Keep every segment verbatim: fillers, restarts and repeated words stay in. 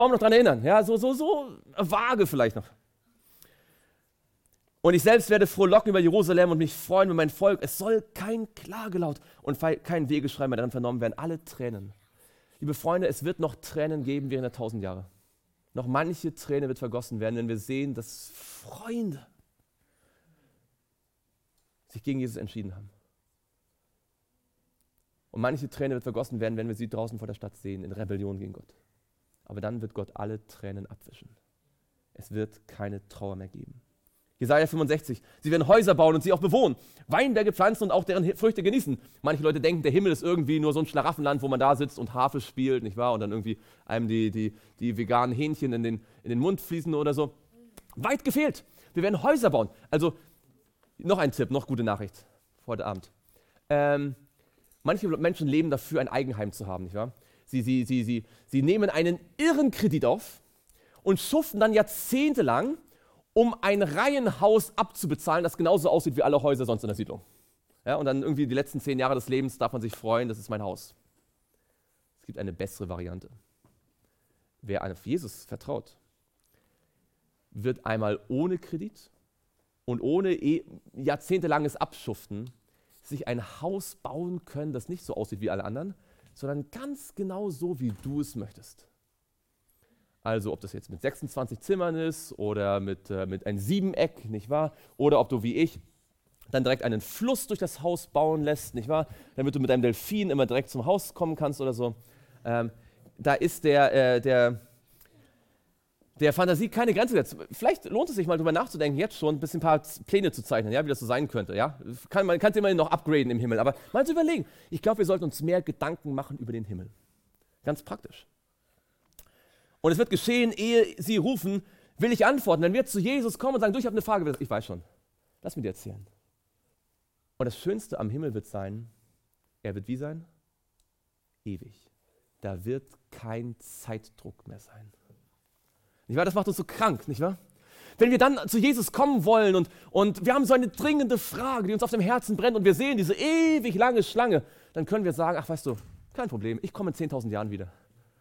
noch dran erinnern, ja, so, so, so vage vielleicht noch. Und ich selbst werde frohlocken über Jerusalem und mich freuen über mein Volk. Es soll kein Klagelaut und kein Wehegeschrei mehr darin vernommen werden. Alle Tränen. Liebe Freunde, es wird noch Tränen geben während der tausend Jahre. Noch manche Träne wird vergossen werden, wenn wir sehen, dass Freunde sich gegen Jesus entschieden haben. Und manche Träne wird vergossen werden, wenn wir sie draußen vor der Stadt sehen, in Rebellion gegen Gott. Aber dann wird Gott alle Tränen abwischen. Es wird keine Trauer mehr geben. Jesaja fünfundsechzig, sie werden Häuser bauen und sie auch bewohnen, Weinberge pflanzen und auch deren Früchte genießen. Manche Leute denken, der Himmel ist irgendwie nur so ein Schlaraffenland, wo man da sitzt und Harfe spielt, nicht wahr? Und dann irgendwie einem die, die, die veganen Hähnchen in den, in den Mund fließen oder so. Weit gefehlt. Wir werden Häuser bauen. Also noch ein Tipp, noch gute Nachricht für heute Abend. Ähm, manche Menschen leben dafür, ein Eigenheim zu haben, nicht wahr? Sie, sie, sie, sie, sie nehmen einen irren Kredit auf und schuften dann jahrzehntelang, um ein Reihenhaus abzubezahlen, das genauso aussieht wie alle Häuser sonst in der Siedlung. Ja, und dann irgendwie die letzten zehn Jahre des Lebens darf man sich freuen, das ist mein Haus. Es gibt eine bessere Variante. Wer auf Jesus vertraut, wird einmal ohne Kredit und ohne eh jahrzehntelanges Abschuften sich ein Haus bauen können, das nicht so aussieht wie alle anderen, sondern ganz genau so, wie du es möchtest. Also ob das jetzt mit sechsundzwanzig Zimmern ist oder mit, äh, mit einem Siebeneck, nicht wahr? Oder ob du wie ich dann direkt einen Fluss durch das Haus bauen lässt, nicht wahr? Damit du mit deinem Delfin immer direkt zum Haus kommen kannst oder so. Ähm, da ist der, äh, der, der Fantasie keine Grenze gesetzt. Vielleicht lohnt es sich mal darüber nachzudenken, jetzt schon ein bisschen ein paar Pläne zu zeichnen, ja, wie das so sein könnte. Ja? Kann, man kann es immerhin noch upgraden im Himmel, aber mal zu überlegen. Ich glaube, wir sollten uns mehr Gedanken machen über den Himmel. Ganz praktisch. Und es wird geschehen, ehe sie rufen, will ich antworten. Wenn wir zu Jesus kommen und sagen, du, ich habe eine Frage, ich weiß schon, lass mir dir erzählen. Und das Schönste am Himmel wird sein, er wird wie sein? Ewig. Da wird kein Zeitdruck mehr sein. Nicht wahr? Das macht uns so krank, nicht wahr? Wenn wir dann zu Jesus kommen wollen und, und wir haben so eine dringende Frage, die uns auf dem Herzen brennt und wir sehen diese ewig lange Schlange, dann können wir sagen, ach weißt du, kein Problem, ich komme in zehntausend Jahren wieder.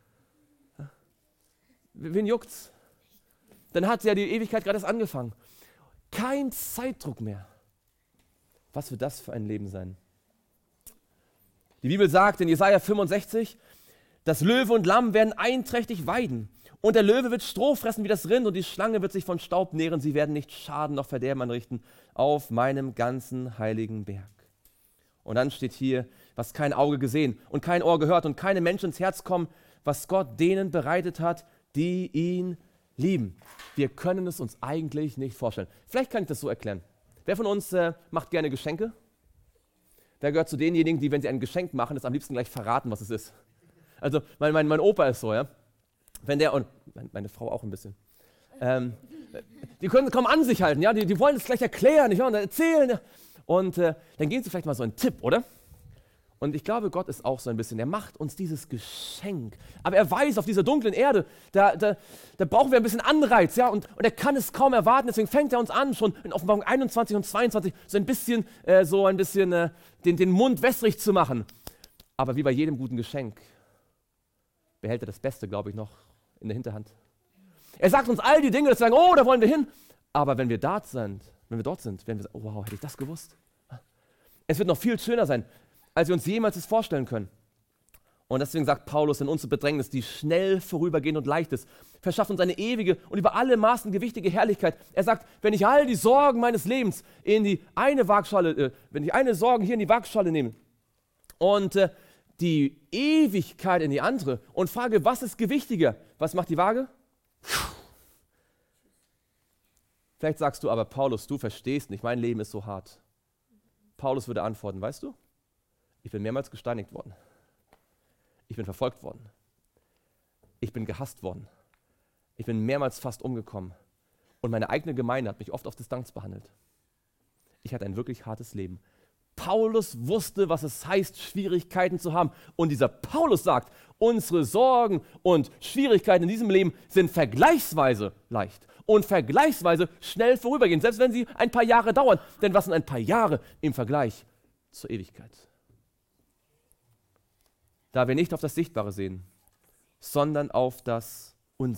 Wen juckt's? Dann hat ja die Ewigkeit gerade erst angefangen. Kein Zeitdruck mehr. Was wird das für ein Leben sein? Die Bibel sagt in Jesaja fünfundsechzig, das Löwe und Lamm werden einträchtig weiden. Und der Löwe wird Stroh fressen wie das Rind und die Schlange wird sich von Staub nähren. Sie werden nicht Schaden noch Verderben anrichten auf meinem ganzen heiligen Berg. Und dann steht hier, was kein Auge gesehen und kein Ohr gehört und keinem Menschen ins Herz kommen, was Gott denen bereitet hat, die ihn lieben. Wir können es uns eigentlich nicht vorstellen. Vielleicht kann ich das so erklären. Wer von uns äh, macht gerne Geschenke? Wer gehört zu denjenigen, die, wenn sie ein Geschenk machen, das am liebsten gleich verraten, was es ist? Also mein, mein, mein Opa ist so, ja. Wenn der, und meine Frau auch ein bisschen, ähm, die können kaum an sich halten, ja, die, die wollen es gleich erklären, nicht wahr? Und erzählen. Ja? Und äh, dann geben sie vielleicht mal so einen Tipp, oder? Und ich glaube, Gott ist auch so ein bisschen, er macht uns dieses Geschenk. Aber er weiß, auf dieser dunklen Erde, da, da, da brauchen wir ein bisschen Anreiz, ja, und, und er kann es kaum erwarten, deswegen fängt er uns an, schon in Offenbarung einundzwanzig und zweiundzwanzig, so ein bisschen, äh, so ein bisschen äh, den, den Mund wässrig zu machen. Aber wie bei jedem guten Geschenk behält er das Beste, glaube ich, noch in der Hinterhand. Er sagt uns all die Dinge, dass wir sagen, oh, da wollen wir hin. Aber wenn wir dort sind, wenn wir dort sind, werden wir sagen, oh, wow, hätte ich das gewusst? Es wird noch viel schöner sein, als wir uns jemals das vorstellen können. Und deswegen sagt Paulus in unsere Bedrängnis, die schnell vorübergehend und leicht ist, verschafft uns eine ewige und über alle Maßen gewichtige Herrlichkeit. Er sagt, wenn ich all die Sorgen meines Lebens in die eine Waagschale, äh, wenn ich eine Sorgen hier in die Waagschale nehme und äh, die Ewigkeit in die andere und frage, was ist gewichtiger? Was macht die Waage? Vielleicht sagst du aber, Paulus, du verstehst nicht, mein Leben ist so hart. Paulus würde antworten, weißt du, ich bin mehrmals gesteinigt worden. Ich bin verfolgt worden. Ich bin gehasst worden. Ich bin mehrmals fast umgekommen. Und meine eigene Gemeinde hat mich oft auf Distanz behandelt. Ich hatte ein wirklich hartes Leben. Paulus wusste, was es heißt, Schwierigkeiten zu haben. Und dieser Paulus sagt, unsere Sorgen und Schwierigkeiten in diesem Leben sind vergleichsweise leicht und vergleichsweise schnell vorübergehen, selbst wenn sie ein paar Jahre dauern. Denn was sind ein paar Jahre im Vergleich zur Ewigkeit? Da wir nicht auf das Sichtbare sehen, sondern auf das